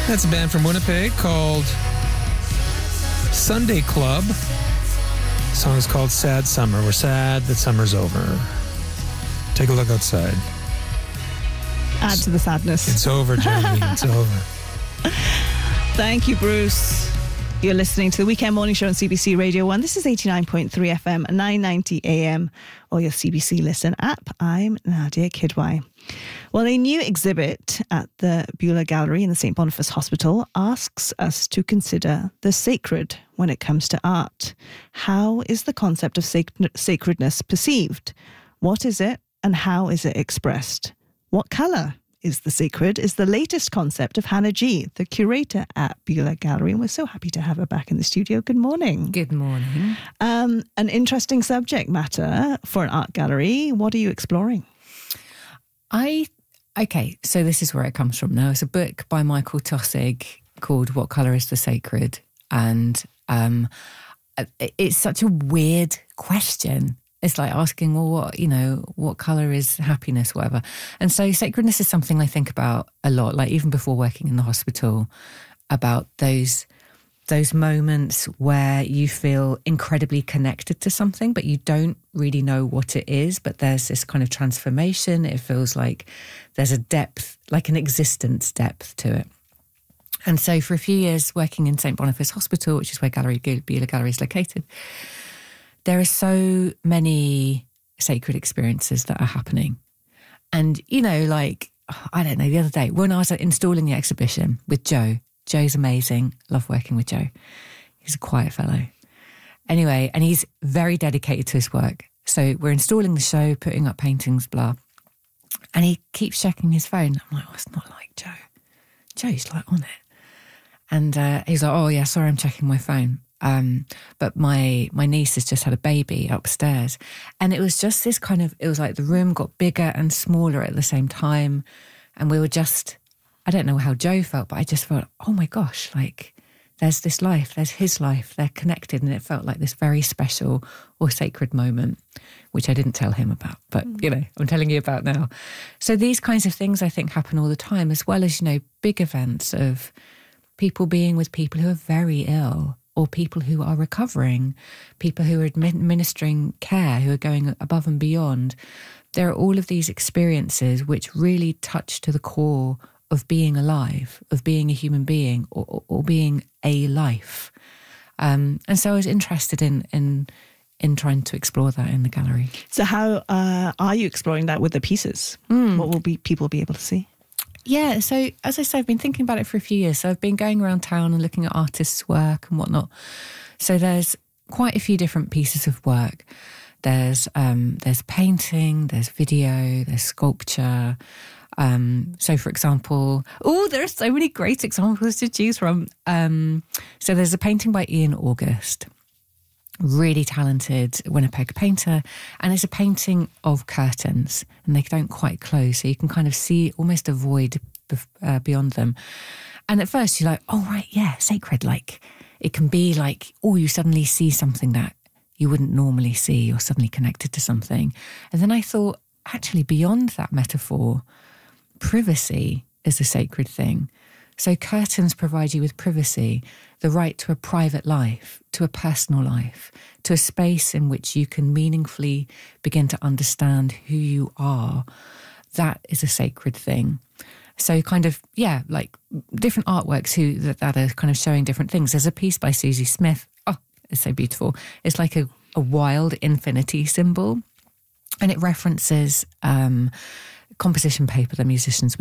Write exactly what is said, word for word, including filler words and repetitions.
That's a band from Winnipeg called Sunday Club. The song is called Sad Summer. We're sad that summer's over. Take a look outside. Add to the sadness. It's over, Geraldine. It's over. Thank you, Bruce. You're listening to the Weekend Morning Show on C B C Radio one. This is eighty-nine point three F M, nine ninety A M, or your C B C Listen app. I'm Nadia Kidwai. Well, a new exhibit at the Beulah Gallery in the Saint Boniface Hospital asks us to consider the sacred when it comes to art. How is the concept of sac- sacredness perceived? What is it and how is it expressed? What colour is the sacred is the latest concept of Hannah G, the curator at Beulah Gallery, and we're so happy to have her back in the studio. Good morning. Good morning. Um, an interesting subject matter for an art gallery. What are you exploring? I, okay, so this is where it comes from now. It's a book by Michael Tossig called What Colour is the Sacred? And um, it's such a weird question. It's like asking, well, what, you know, what colour is happiness, whatever. And so sacredness is something I think about a lot, like even before working in the hospital, about those those moments where you feel incredibly connected to something, but you don't really know what it is, but there's this kind of transformation. It feels like there's a depth, like an existence depth to it. And so for a few years working in Saint Boniface Hospital, which is where Gallery Beulah Gallery is located, there are so many sacred experiences that are happening. And, you know, like, I don't know, the other day when I was installing the exhibition with Joe, Joe's amazing. Love working with Joe. He's a quiet fellow. Anyway, and he's very dedicated to his work. So we're installing the show, putting up paintings, blah. And he keeps checking his phone. I'm like, oh, it's not like Joe. Joe's like on it. And uh, he's like, oh yeah, sorry, I'm checking my phone. Um, but my my niece has just had a baby upstairs, and it was just this kind of, it was like the room got bigger and smaller at the same time, and we were just, I don't know how Joe felt, but I just felt, oh my gosh, like there's this life, there's his life, they're connected, and it felt like this very special or sacred moment, which I didn't tell him about, but mm. you know, I'm telling you about now. So these kinds of things I think happen all the time, as well as, you know, big events of people being with people who are very ill, or people who are recovering, people who are administering care, who are going above and beyond. There are all of these experiences which really touch to the core of being alive, of being a human being, or, or being a life. Um, and so I was interested in, in in trying to explore that in the gallery. So how uh, are you exploring that with the pieces? Mm. What will be people be able to see? Yeah, so as I said, I've been thinking about it for a few years. So I've been going around town and looking at artists' work and whatnot. So there's quite a few different pieces of work. There's um, there's painting, there's video, there's sculpture. Um, so, for example, oh, there are so many great examples to choose from. Um, so there's a painting by Ian August, really talented Winnipeg painter, and it's a painting of curtains, and they don't quite close, so you can kind of see almost a void uh, beyond them. And at first you're like, oh right, yeah, sacred, like it can be like, oh, you suddenly see something that you wouldn't normally see, you're suddenly connected to something. And then I thought, actually beyond that metaphor, privacy is a sacred thing. So curtains provide you with privacy, the right to a private life, to a personal life, to a space in which you can meaningfully begin to understand who you are. That is a sacred thing. So kind of, yeah, like different artworks who that, that are kind of showing different things. There's a piece by Susie Smith. Oh, it's so beautiful. It's like a, a wild infinity symbol. And it references um, composition paper the musicians would